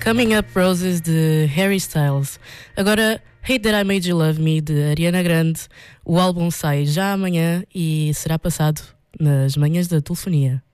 Coming Up Roses de Harry Styles. Agora, Hate That I Made You Love Me de Ariana Grande. O álbum sai já amanhã e será passado nas manhãs da telefonia.